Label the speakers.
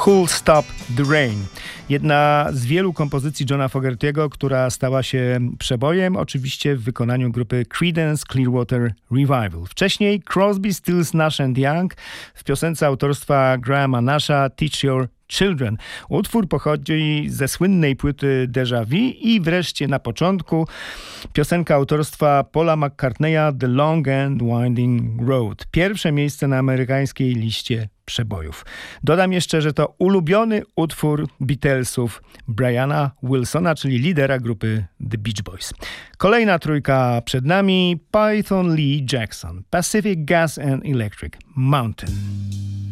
Speaker 1: Who'll Stop the Rain. Jedna z wielu kompozycji Johna Fogerty'ego, która stała się przebojem, oczywiście w wykonaniu grupy Creedence Clearwater Revival. Wcześniej Crosby, Stills, Nash & Young w piosence autorstwa Grahama Nasha Teach Your Children. Utwór pochodzi ze słynnej płyty Déjà Vu i wreszcie na początku piosenka autorstwa Paula McCartneya The Long and Winding Road. Pierwsze miejsce na amerykańskiej liście przebojów. Dodam jeszcze, że to ulubiony utwór Beatlesów Briana Wilsona, czyli lidera grupy The Beach Boys. Kolejna trójka przed nami. Python Lee Jackson, Pacific Gas and Electric, Mountain.